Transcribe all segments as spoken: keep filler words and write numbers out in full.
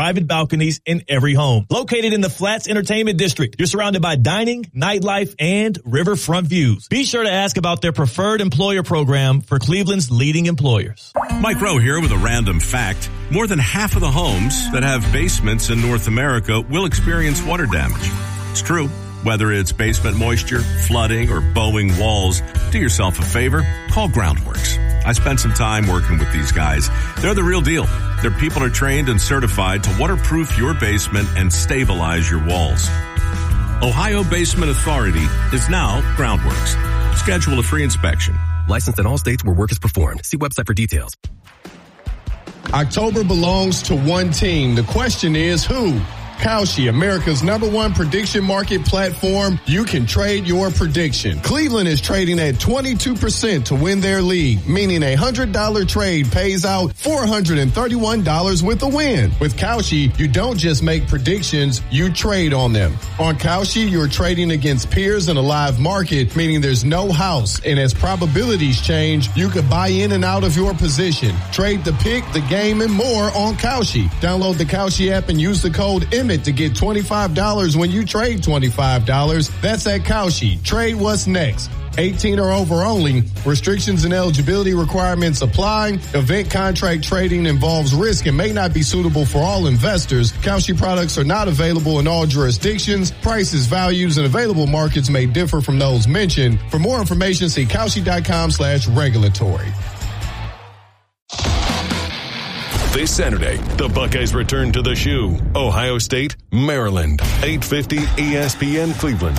private balconies in every home. Located in the Flats Entertainment District, you're surrounded by dining, nightlife, and riverfront views. Be sure to ask about their preferred employer program for Cleveland's leading employers. Mike Rowe here with a random fact. More than half of the homes that have basements in North America will experience water damage. It's true. Whether it's basement moisture, flooding, or bowing walls, do yourself a favor, call Groundworks. I spent some time working with these guys. They're the real deal. Their people are trained and certified to waterproof your basement and stabilize your walls. Ohio Basement Authority is now Groundworks. Schedule a free inspection. Licensed in all states where work is performed. See website for details. October belongs to one team. The question is who? Kalshi, America's number one prediction market platform. You can trade your prediction. Cleveland is trading at twenty-two percent to win their league, meaning a one hundred dollars trade pays out four hundred thirty-one dollars with a win. With Kalshi, you don't just make predictions, you trade on them. On Kalshi, you're trading against peers in a live market, meaning there's no house. And as probabilities change, you could buy in and out of your position. Trade the pick, the game, and more on Kalshi. Download the Kalshi app and use the code Emmett to get twenty-five dollars when you trade twenty-five dollars. That's at Kalshi. Trade what's next. eighteen or over only. Restrictions and eligibility requirements apply. Event contract trading involves risk and may not be suitable for all investors. Kalshi products are not available in all jurisdictions. Prices, values, and available markets may differ from those mentioned. For more information, see Kalshi.com slash regulatory. This Saturday, the Buckeyes return to the Shoe. Ohio State, Maryland. eight fifty E S P N Cleveland.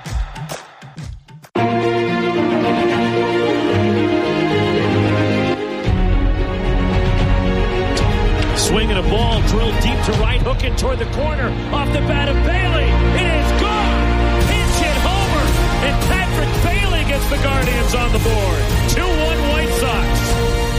Swinging a ball, drilled deep to right, hooking toward the corner, off the bat of Bailey. It is gone! Pinch hit homer, and Patrick Bailey gets the Guardians on the board. two one White Sox.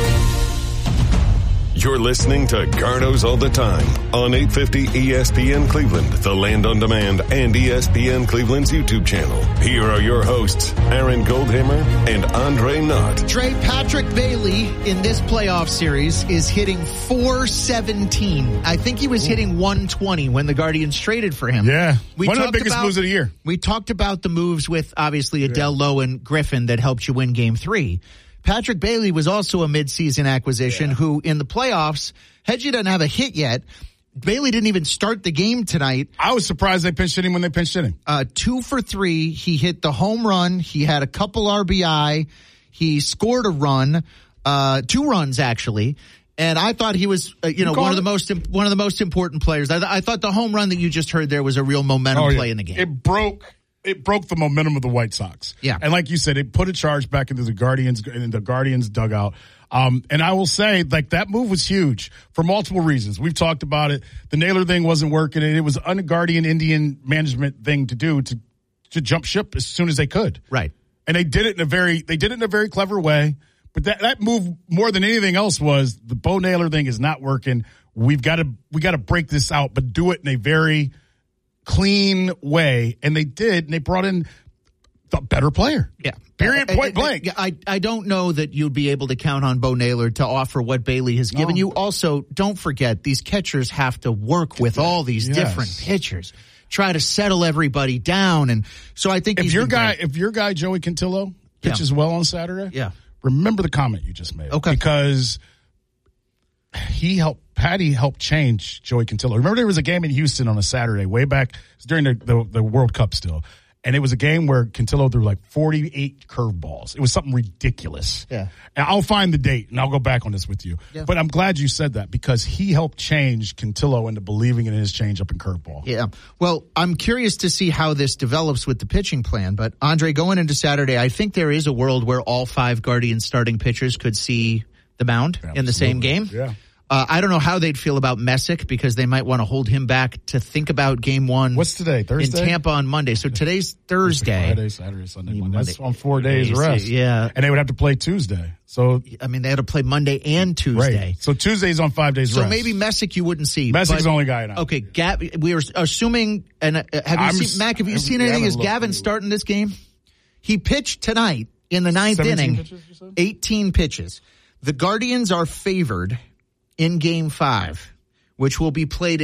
You're listening to Garnos All the Time on eight fifty E S P N Cleveland, the Land on Demand, and E S P N Cleveland's YouTube channel. Here are your hosts, Aaron Goldhammer and Andre Knott. Trey, Patrick Bailey in this playoff series is hitting four seventeen. I think he was hitting one twenty when the Guardians traded for him. Yeah. We One of the biggest about, moves of the year. We talked about the moves with, obviously, Adele yeah. Lowe and Griffin that helped you win game three. Patrick Bailey was also a midseason acquisition yeah. who, in the playoffs, Hedgie doesn't have a hit yet. Bailey didn't even start the game tonight. I was surprised they pinched hit him when they pinched hit him. Uh, two for three. He hit the home run. He had a couple R B I. He scored a run, uh, two runs actually. And I thought he was, uh, you, you know, one of the most one of the most important players. I, th- I thought the home run that you just heard there was a real momentum oh, yeah. play in the game. It broke. It broke the momentum of the White Sox. Yeah. And like you said, it put a charge back into the Guardians, in the Guardians dugout. Um, and I will say, like, that move was huge for multiple reasons. We've talked about it. The Naylor thing wasn't working, and it was an Guardian Indian management thing to do to, to jump ship as soon as they could. Right. And they did it in a very, they did it in a very clever way. But that, that move, more than anything else, was the Bo Naylor thing is not working. We've got to, we got to break this out, but do it in a very clean way, and they did, and they brought in the better player. Yeah. Period, point blank. I, I don't know that you'd be able to count on Bo Naylor to offer what Bailey has given no. you. Also, don't forget, these catchers have to work with all these yes. different pitchers, try to settle everybody down, and so I think if he's your guy, great. if your guy Joey Cantillo pitches yeah. well on Saturday, yeah. remember the comment you just made. Okay. Because he helped, Patty helped change Joey Cantillo. Remember there was a game in Houston on a Saturday, way back, it was during the, the, the World Cup still. And it was a game where Cantillo threw like forty-eight curveballs. It was something ridiculous. Yeah. And I'll find the date, and I'll go back on this with you. Yeah. But I'm glad you said that, because he helped change Cantillo into believing in his changeup and curveball. Yeah. Well, I'm curious to see how this develops with the pitching plan. But, Andre, going into Saturday, I think there is a world where all five Guardians starting pitchers could see the mound Absolutely. in the same game. Yeah. Uh, I don't know how they'd feel about Messick, because they might want to hold him back to think about game one. What's today? Thursday? In Tampa on Monday. So today's Thursday. Friday, Saturday, Sunday, Monday. That's on four days yeah, rest. Yeah. And they would have to play Tuesday. So I mean, they had to play Monday and Tuesday. Right. So Tuesday's on five days so rest. So maybe Messick you wouldn't see. Messick's but, the only guy now. Okay, Gab, we are assuming, and uh, have you I'm, seen, Mac, have you I'm, seen anything? Is Gavin looked. starting this game? He pitched tonight in the ninth inning. Pitches, you said? eighteen pitches. The Guardians are favored in game five, which will be played